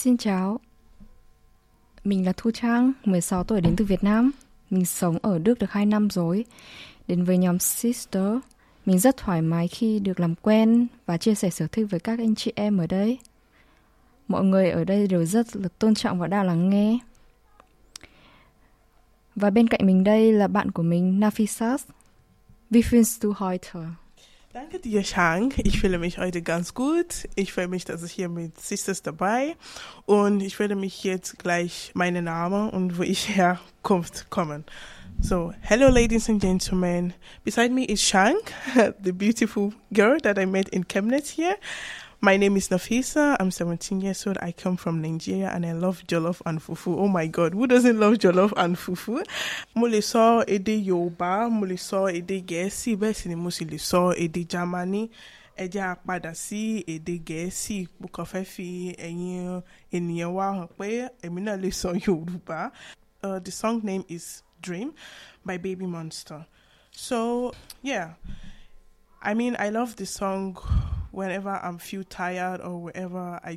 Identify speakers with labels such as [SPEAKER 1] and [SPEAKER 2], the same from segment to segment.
[SPEAKER 1] Xin chào, mình là Thu Trang, 16 tuổi đến từ Việt Nam. Mình sống ở Đức được 2 năm rồi. Đến với nhóm Sister, mình rất thoải mái khi được làm quen và chia sẻ sở thích với các anh chị em ở đây. Mọi người ở đây đều rất là tôn trọng và đa lắng nghe. Và bên cạnh mình đây là bạn của mình, Nafisat. Wie fühlst du heute?
[SPEAKER 2] Danke dir, Shang. Ich fühle mich heute ganz gut. Ich freue mich, dass ich hier mit Sisters dabei und ich werde mich jetzt gleich meine Name und wo ich herkommt kommen. So, hello ladies and gentlemen. Beside me is Shang, the beautiful girl that I met in Chemnitz here. My name is Nafisa. I'm 17 years old. I come from Nigeria and I love jollof and fufu. Oh my God, who doesn't love jollof and fufu? Mo lè sọ èdè Yorùbá, mo lè sọ èdè Gẹ̀ẹ́sì, bẹ́ẹ̀ sì ni mo sì lè sọ èdè Jámánì. Ẹ jẹ́ á padà sí èdè Gẹ̀ẹ́sì. Mo kàn fẹ́ fi ẹ̀yin ènìyàn wá hàn pé èmi náà lè sọ Yorùbá. The song name is Dream by Baby Monster. So, yeah. I mean, I love this song whenever I'm feel tired or wherever I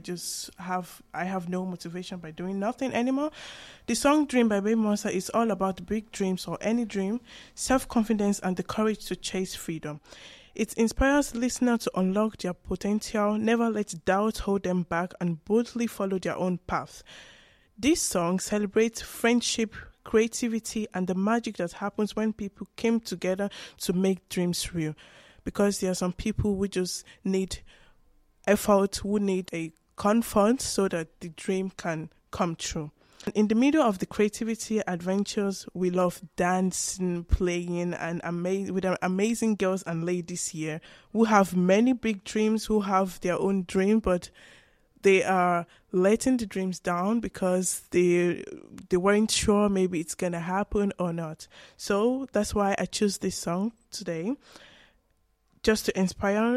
[SPEAKER 2] have no motivation by doing nothing anymore. The song Dream by Baby Monster is all about big dreams or any dream, self-confidence and the courage to chase freedom. It inspires listeners to unlock their potential, never let doubt hold them back and boldly follow their own path. This song celebrates friendship, creativity and the magic that happens when people came together to make dreams real. Because there are some people who just need effort, who need a comfort so that the dream can come true. In the middle of the creativity adventures, we love dancing, playing, and with our amazing girls and ladies here who have many big dreams, who have their own dream, but they are letting the dreams down because they weren't sure maybe it's going to happen or not. So that's why I chose this song today. Just to inspire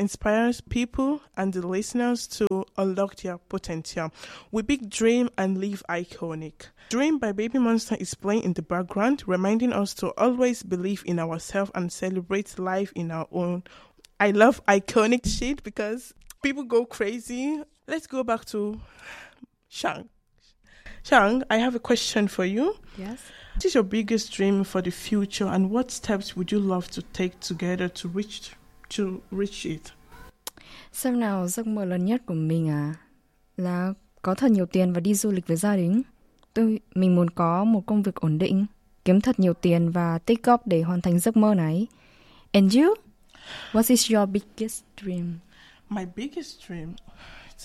[SPEAKER 2] people and the listeners to unlock their potential. We big dream and live iconic. Dream by Baby Monster is playing in the background, reminding us to always believe in ourselves and celebrate life in our own. I love iconic shit because people go crazy. Let's go back to Shang. Shang, I have a question for you.
[SPEAKER 1] Yes.
[SPEAKER 2] What is your biggest dream for the future and what steps would you love to take together to reach it?
[SPEAKER 1] Xem nào, giấc mơ lớn nhất của mình là có thật nhiều tiền và đi du lịch với gia đình. Mình muốn có một công việc ổn định, kiếm thật nhiều tiền và tích góp để hoàn thành giấc mơ này. And you? What is your biggest dream?
[SPEAKER 2] My biggest dream? It's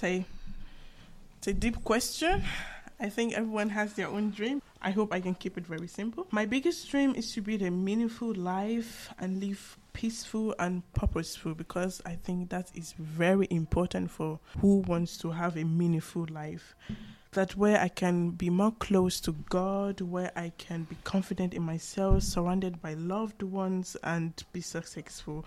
[SPEAKER 2] a deep question. I think everyone has their own dream. I hope I can keep it very simple. My biggest dream is to build a meaningful life and live peaceful and purposeful because I think that is very important for who wants to have a meaningful life. That where I can be more close to God, where I can be confident in myself, surrounded by loved ones and be successful.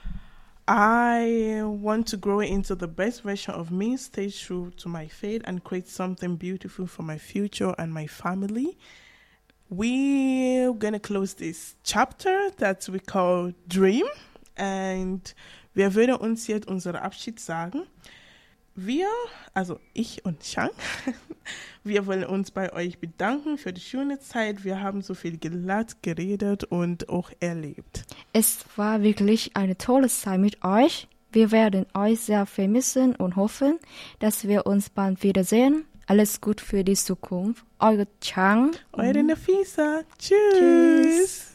[SPEAKER 2] I want to grow into the best version of me, stay true to my faith, and create something beautiful for my future and my family. We're going to close this chapter that we call Dream. And wir würden uns jetzt unseren Abschied sagen. Wir, also ich und Shang, wir wollen uns bei euch bedanken für die schöne Zeit. Wir haben so viel gelacht, geredet und auch erlebt.
[SPEAKER 1] Es war wirklich eine tolle Zeit mit euch. Wir werden euch sehr vermissen und hoffen, dass wir uns bald wiedersehen. Alles gut für die Zukunft. Eure Chang.
[SPEAKER 2] Eure Nafisa. Tschüss.